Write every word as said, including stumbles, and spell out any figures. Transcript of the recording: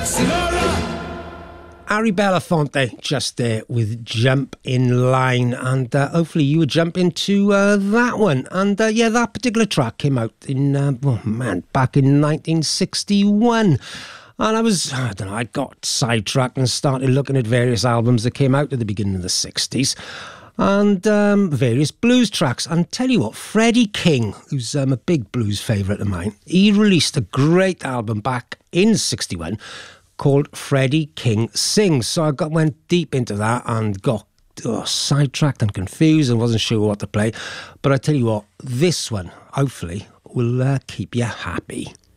Harry Belafonte just there with Jump in Line, and uh, hopefully you would jump into uh, that one. And uh, yeah, that particular track came out in uh, oh man back in nineteen sixty-one, and I was I don't know I got sidetracked and started looking at various albums that came out at the beginning of the sixties and um, various blues tracks. And tell you what, Freddie King, who's um, a big blues favourite of mine, he released a great album back in sixty-one called Freddie King Sings. So I got went deep into that and got oh, sidetracked and confused and wasn't sure what to play. But I tell you what, this one hopefully will uh, keep you happy.